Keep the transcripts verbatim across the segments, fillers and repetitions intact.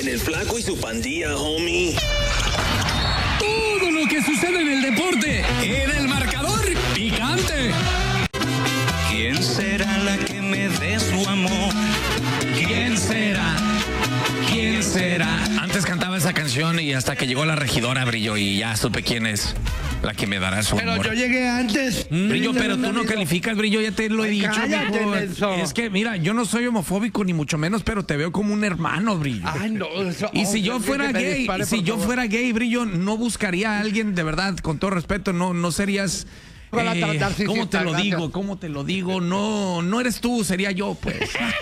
En el Flaco y su pandilla, homie. Todo lo que sucede en el deporte, en el marcador picante. ¿Quién será la que me dé su amor? ¿Quién será? ¿Quién será? Antes cantaba esa canción y hasta que llegó la regidora, Brillo, y ya supe quién es la que me dará su Pero amor. yo llegué antes. Mm, Brillo, Sí, pero no, tú no, no no. calificas, Brillo, ya te lo he Ay, dicho. cállate, mijo. menso. Es que, mira, yo no soy homofóbico ni mucho menos, pero te veo como un hermano, Brillo. Ay, no. Eso, Y si oh, yo que fuera me gay, dispare, y si por yo favor. fuera gay, Brillo, no buscaría a alguien de verdad, con todo respeto, no, no serías. Para eh, tratar, sí, ¿Cómo sí, te lo gracias. digo? ¿Cómo te lo digo? No, no eres tú, sería yo, pues.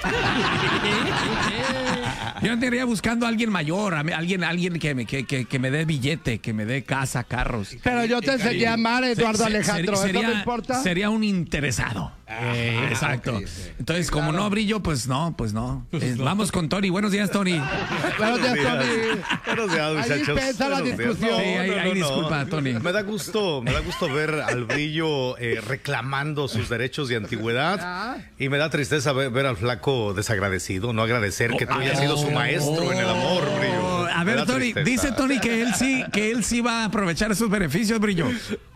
Yo andaría buscando a alguien mayor, a mí- alguien, alguien que me, que, que, que me dé billete, que me dé casa, carros. Pero yo te enseñé a amar, Eduardo Se- se- Alejandro. sería, ¿Eso no importa? sería un interesado. Eh, exacto. ok, sí. Entonces, Sí, como claro. no, Brillo, pues no, pues no. Eh, vamos con Tony. Buenos días, Tony. Buenos días, Tony. Buenos días, Ahí muchachos. empieza la Buenos días. discusión. Sí, ahí- ahí disculpa, Tony. Me da gusto, me da gusto ver al Brillo eh, reclamando sus derechos de antigüedad Ah. y me da tristeza ver, ver al Flaco desagradecido, no agradecer que tú hayas sido su maestro en el amor, Brillo. Oh, A Me ver, da Tony, tristeza. dice Tony que él sí, que él sí va a aprovechar esos beneficios, Brillo.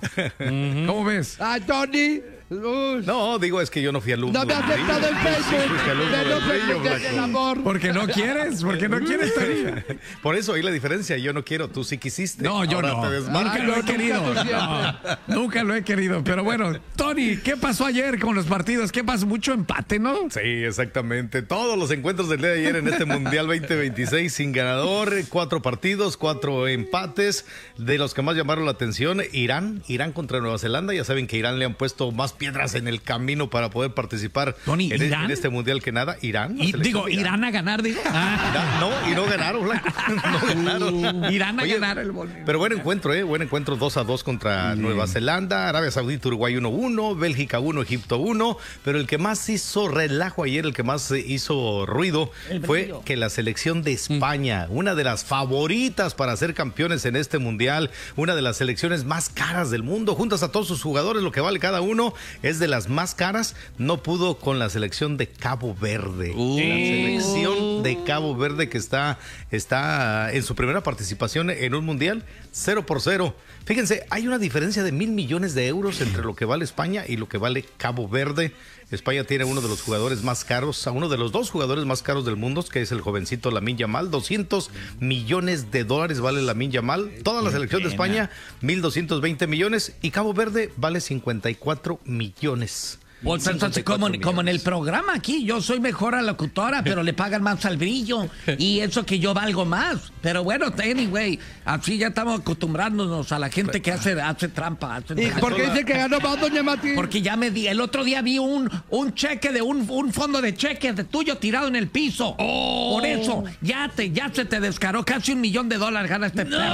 ¿Cómo ves? Ay, Tony. Uy, No, digo, es que yo no fui alumno. no me del has aceptado Brillo. en Sí, Facebook. fuiste alumno De del no Brillo, se el Flaco. amor. Porque no quieres, porque no quieres, Tony. Por eso ahí la diferencia, yo no quiero, tú sí quisiste. No, yo Ahora no. te ves mal. Nunca Ah, lo he no, nunca, querido. tú siempre. No, nunca lo he querido. Pero bueno, Tony, ¿qué pasó ayer con los partidos? ¿Qué pasó? Mucho empate, ¿no? Sí, exactamente. Todos los encuentros del día de ayer en este Mundial veinte veintiséis sin ganador, cuatro partidos, cuatro empates. De los que más llamaron la atención, Irán, Irán contra Nueva Zelanda. Ya saben que Irán le han puesto más piedras en el camino para poder participar Tony, en, ¿Irán? en este Mundial que nada. Irán. la Y, selección digo, de irán a ganar, digo. Ah. Irán. No, y no ganaron, Flaco. No ganaron. Irán a Oye, ganar el bol- Pero buen encuentro, ¿eh? Buen encuentro dos a dos contra Nueva Zelanda, Arabia Saudita, Uruguay uno uno, Bélgica uno, Egipto uno. Pero el que más hizo relajo ayer, el que más hizo ruido, fue que la selección de España, una de las favoritas para ser campeones en este mundial, una de las selecciones más caras del mundo, juntas a todos sus jugadores, lo que vale cada uno, es de las más caras, no pudo con la selección de Cabo Verde. Uh. La selección de Cabo Verde que está, está en su primera participación en un mundial, cero por cero. Fíjense, hay una diferencia de mil millones de euros entre lo que vale España y lo que vale Cabo Verde. España tiene uno de los jugadores más caros, a uno de los dos jugadores más caros del mundo, que es el jovencito Lamine Yamal. doscientos millones de dólares vale Lamine Yamal. Toda la selección de España, mil doscientos veinte millones. Y Cabo Verde vale cincuenta y cuatro millones. Pues, entonces, como, como en el programa aquí, yo soy mejor a locutora, pero le pagan más al Brillo. Y eso que yo valgo más. Pero bueno, anyway, así ya estamos acostumbrándonos a la gente que hace, hace trampa. Hace ¿Y trampa. por qué dice que ganó más, doña Mati? Porque ya me di, el otro día vi un, un cheque de un, un fondo de cheques de tuyo tirado en el piso. Por eso, ya te, ya se te descaró casi un millón de dólares gana este perro.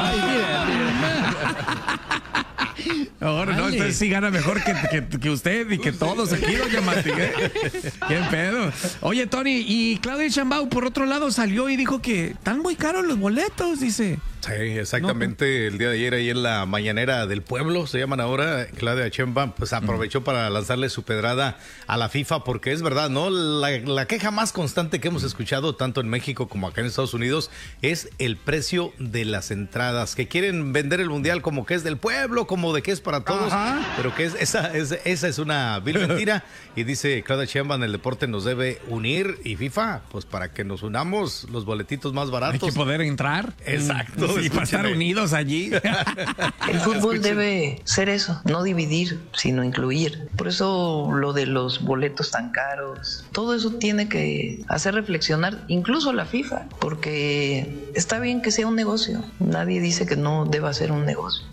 Ahora no, usted sí gana mejor que, que, que usted y que todos aquí, doña Mati. ¿eh? ¿Qué pedo? Oye, Tony, y Claudia Sheinbaum, por otro lado, salió y dijo que están muy caros los boletos, dice. Sí, exactamente. El día de ayer ahí en la mañanera del pueblo, se llaman ahora, Claudia Sheinbaum, pues aprovechó para lanzarle su pedrada a la FIFA, porque es verdad, ¿no? La, la queja más constante que hemos escuchado, tanto en México como acá en Estados Unidos, es el precio de las entradas, que quieren vender el mundial como que es del pueblo, como de que es para todos, Ajá. pero que es, esa, es, esa es una vil mentira. Y dice Claudia Sheinbaum, el deporte nos debe unir, y FIFA, pues para que nos unamos, los boletitos más Hay baratos. que poder entrar. Exacto. Y para estar Escúchame. unidos allí. El fútbol debe ser eso, no dividir, sino incluir. Por eso lo de los boletos tan caros, todo eso tiene que hacer reflexionar incluso a la FIFA, porque está bien que sea un negocio. Nadie dice que no deba ser un negocio,